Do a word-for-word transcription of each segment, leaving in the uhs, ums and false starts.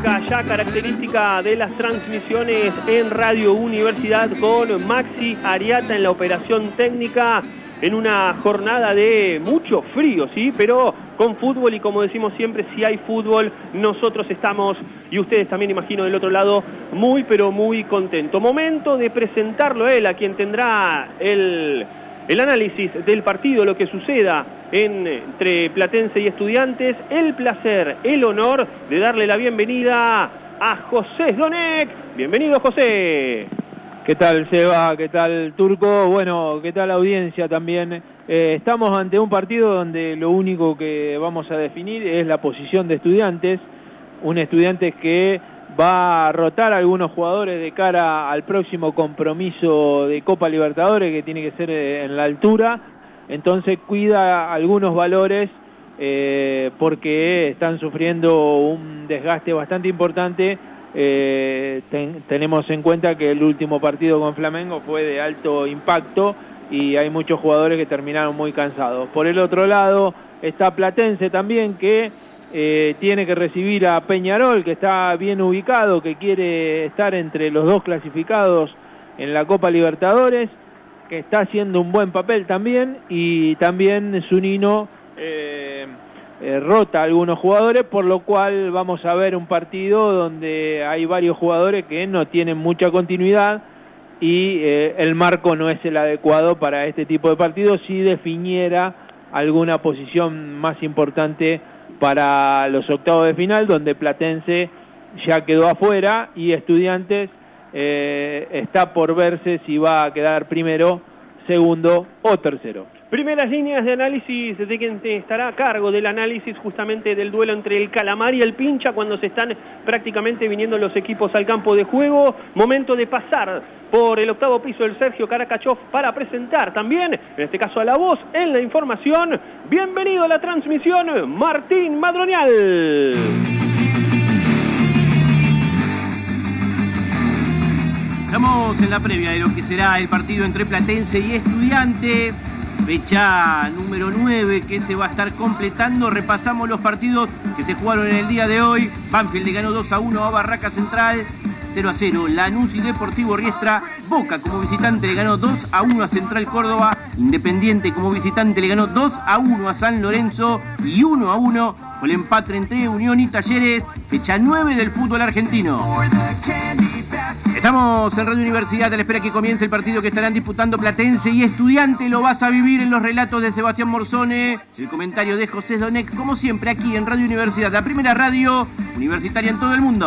música ya característica de las transmisiones en Radio Universidad, con Maxi Ariata en la operación técnica, en una jornada de mucho frío, ¿sí? Pero con fútbol, y como decimos siempre, si hay fútbol, nosotros estamos, y ustedes también, imagino, del otro lado, muy, pero muy contentos. Momento de presentarlo a él, a quien tendrá el, el análisis del partido, lo que suceda en, entre Platense y Estudiantes. El placer, el honor de darle la bienvenida a José Sdonek. Bienvenido, José. ¿Qué tal, Seba? ¿Qué tal, Turco? Bueno, ¿qué tal, audiencia también? Eh, estamos ante un partido donde lo único que vamos a definir es la posición de Estudiantes. Un Estudiantes que va a rotar a algunos jugadores de cara al próximo compromiso de Copa Libertadores, que tiene que ser en la altura. Entonces cuida algunos valores eh, porque están sufriendo un desgaste bastante importante. Eh, ten, tenemos en cuenta que el último partido con Flamengo fue de alto impacto y hay muchos jugadores que terminaron muy cansados. Por el otro lado está Platense también, que eh, tiene que recibir a Peñarol, que está bien ubicado, que quiere estar entre los dos clasificados en la Copa Libertadores, que está haciendo un buen papel también, y también Zunino eh, Eh, rota a algunos jugadores, por lo cual vamos a ver un partido donde hay varios jugadores que no tienen mucha continuidad y eh, el marco no es el adecuado para este tipo de partidos. Si definiera alguna posición más importante para los octavos de final, donde Platense ya quedó afuera y Estudiantes eh, está por verse si va a quedar primero, segundo o tercero. Primeras líneas de análisis de quien estará a cargo del análisis justamente del duelo entre el Calamar y el Pincha, cuando se están prácticamente viniendo los equipos al campo de juego. Momento de pasar por el octavo piso del Sergio Caracachov para presentar también, en este caso a la voz, en la información. Bienvenido a la transmisión, Martín Madronial. Estamos en la previa de lo que será el partido entre Platense y Estudiantes. Fecha número nueve que se va a estar completando. Repasamos los partidos que se jugaron en el día de hoy. Banfield le ganó dos a uno a Barraca Central, cero a cero. Lanús y Deportivo Riestra. Boca como visitante le ganó dos a uno a Central Córdoba. Independiente como visitante le ganó dos a uno a San Lorenzo. Y uno a uno fue el empate entre Unión y Talleres. Fecha nueve del fútbol argentino. Estamos en Radio Universidad a la espera que comience el partido que estarán disputando Platense y Estudiante. Lo vas a vivir en los relatos de Sebastián Morzone, el comentario de José Sdonek, como siempre aquí en Radio Universidad, la primera radio universitaria en todo el mundo.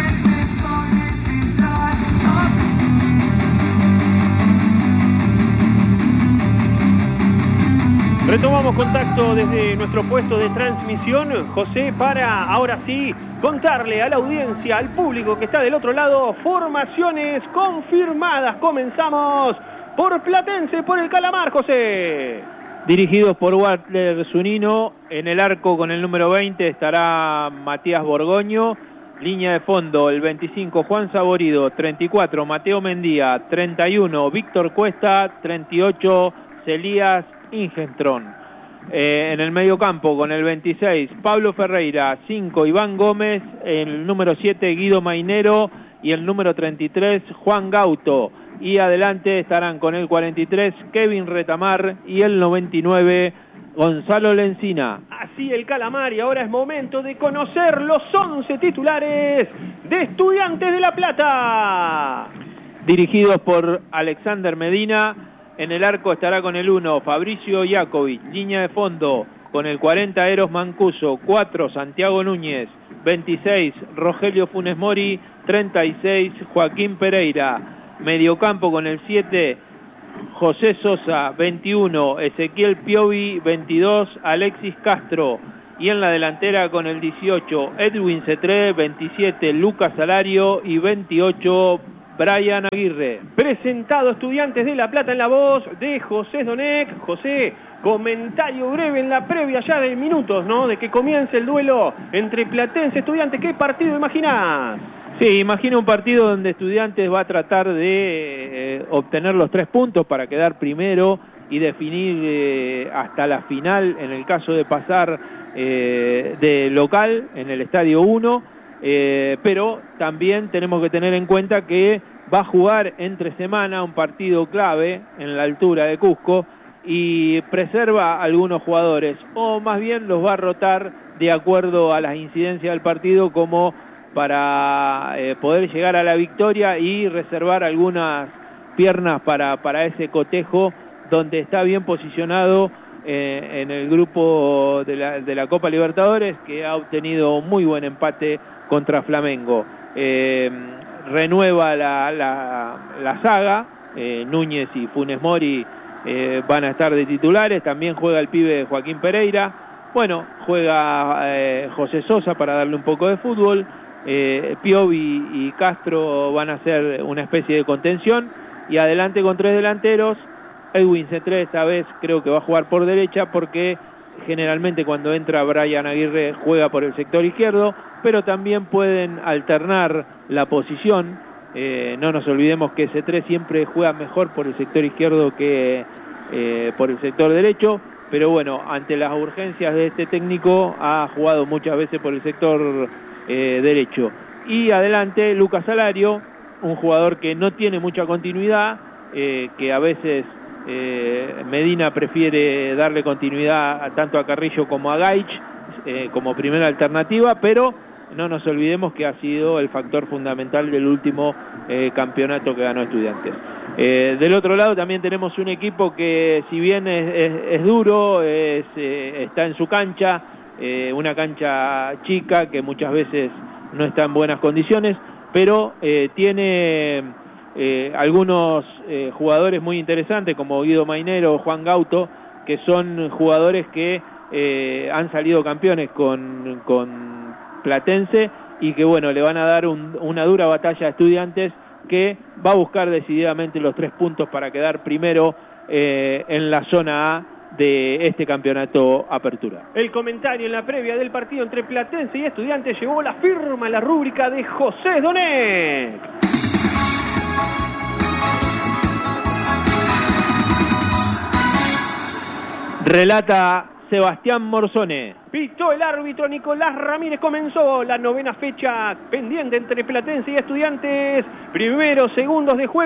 Retomamos contacto desde nuestro puesto de transmisión, José, para ahora sí contarle a la audiencia, al público que está del otro lado, formaciones confirmadas. Comenzamos por Platense, por el Calamar, José. Dirigidos por Walter Zunino, en el arco con el número veinte estará Matías Borgoño. Línea de fondo, el veinticinco, Juan Saborido, treinta y cuatro, Mateo Mendía, treinta y uno, Víctor Cuesta, treinta y ocho, Celías Ingentrón. Eh, en el medio campo con el veintiséis, Pablo Ferreira, cinco, Iván Gómez, el número siete, Guido Mainero, y el número treinta y tres, Juan Gauto. Y adelante estarán con el cuarenta y tres, Kevin Retamar, y el noventa y nueve, Gonzalo Lencina. Así el Calamar, y ahora es momento de conocer los once titulares de Estudiantes de La Plata. Dirigidos por Alexander Medina. En el arco estará con el uno, Fabricio Iacovic. Línea de fondo con el cuarenta, Eros Mancuso. cuatro, Santiago Núñez. veintiséis, Rogelio Funes Mori. treinta y seis, Joaquín Pereira. Mediocampo con el siete, José Sosa. veintiuno, Ezequiel Piovi. veintidós, Alexis Castro. Y en la delantera con el dieciocho, Edwin Cetré. veintisiete, Lucas Salario. Y veintiocho, Brian Aguirre. Presentado Estudiantes de La Plata en la voz de José Sdonek. José, comentario breve en la previa ya de minutos, ¿no? De que comience el duelo entre Platense y Estudiantes. ¿Qué partido imaginás? Sí, imagino un partido donde Estudiantes va a tratar de eh, obtener los tres puntos para quedar primero y definir eh, hasta la final, en el caso de pasar eh, de local en el Estadio uno. eh, pero también tenemos que tener en cuenta que va a jugar entre semana un partido clave en la altura de Cusco y preserva a algunos jugadores, o más bien los va a rotar de acuerdo a las incidencias del partido, como para eh, poder llegar a la victoria y reservar algunas piernas para, para ese cotejo donde está bien posicionado eh, en el grupo de la, de la Copa Libertadores, que ha obtenido un muy buen empate contra Flamengo. Eh, renueva la, la, la saga, eh, Núñez y Funes Mori eh, van a estar de titulares, también juega el pibe Joaquín Pereira, bueno, juega eh, José Sosa para darle un poco de fútbol, eh, Piovi y Castro van a ser una especie de contención, y adelante con tres delanteros. Edwin Cetré esta vez creo que va a jugar por derecha, porque generalmente cuando entra Brian Aguirre juega por el sector izquierdo, pero también pueden alternar la posición. Eh, no nos olvidemos que Cetré siempre juega mejor por el sector izquierdo que eh, por el sector derecho, pero bueno, ante las urgencias de este técnico ha jugado muchas veces por el sector eh, derecho. Y adelante Lucas Alario, un jugador que no tiene mucha continuidad, eh, que a veces eh, Medina prefiere darle continuidad a, tanto a Carrillo como a Gaich eh, como primera alternativa, pero no nos olvidemos que ha sido el factor fundamental del último eh, campeonato que ganó Estudiantes. Eh, del otro lado también tenemos un equipo que, si bien es, es, es duro, es, eh, está en su cancha, eh, una cancha chica que muchas veces no está en buenas condiciones, pero eh, tiene eh, algunos eh, jugadores muy interesantes como Guido Mainero o Juan Gauto, que son jugadores que eh, han salido campeones con, con Platense y que bueno, le van a dar un, una dura batalla a Estudiantes, que va a buscar decididamente los tres puntos para quedar primero eh, en la zona A de este campeonato Apertura. El comentario en la previa del partido entre Platense y Estudiantes llevó la firma en la rúbrica de José Donet. Relata Sebastián Morzone. Pitó el árbitro Nicolás Ramírez. Comenzó la novena fecha pendiente entre Platense y Estudiantes. Primeros segundos de juego.